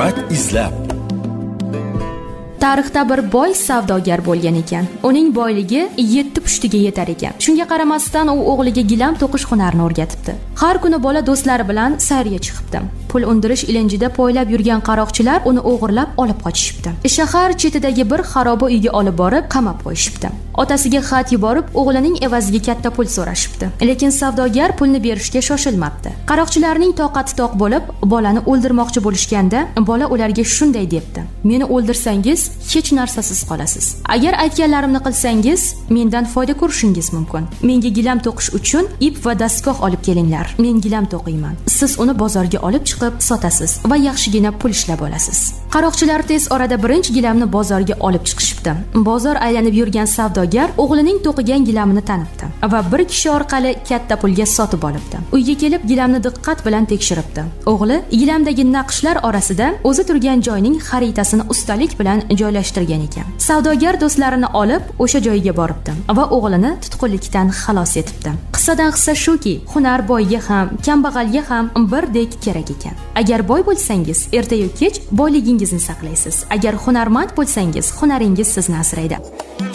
Hikmat izlab. Tarixda bir boy savdogar bo'lgan ekan. Uning boyligi 7 pushtiga yetar ekan. Shunga qaramasdan u o'g'liga gilam to'qish hunarini o'rgatibdi. Har kuni bola do'stlari bilan sayrga chiqibdi. Pul undirish ilinjida poylab yurgan qaroqchilar uni o'g'irlab olib qochishibdi. Shahar chetidagi bir xaroba uyga olib borib qamab qo'yishibdi. Otasiga xat yuborib, o'g'lining evaziga katta pul so'rashibdi. Lekin savdogar pulni berishga shoshilmabdi. Qaroqchilarning toqati toq bo'lib, bolani o'ldirmoqchi bo'lishganda, bola ularga shunday debdi: "Meni o'ldirsangiz, hech narsasiz qolasiz. Agar aytganlarimni qilsangiz, mendan foyda ko'rishingiz mumkin. Menga gilam to'qish uchun ip va dastgoh olib kelinglar. Men gilam to'qiyman. Siz uni bozorga olib chiqib sotasiz va yaxshigina pul ishlab olasiz." Qaroqchilar tez orada birinchi gilamni bozorga olib chiqishibdi. Bozor aylanib yurgan savdogar o'g'lining to'qigan gilamini tanibdi va bir kishi orqali katta pulga sotib olibdi. Uyga kelib gilamni diqqat bilan tekshiribdi. O'g'li gilamdagi naqshlar orasida o'zi turgan joyning xaritasini ustalik bilan joylashtirgan ekan. Savdogar do'stlarini olib o'sha joyga boribdi va o'g'lini tutqunlikdan xalos etibdi. Qissadan hissa shuki, hunar boyga ham, kambag'alga ham birdek kerak ekan. Agar boy bo'lsangiz, erta-yu kech boyligingizni saqlaysiz. Agar hunarmand bo'lsangiz, hunaringiz sizni asraydi.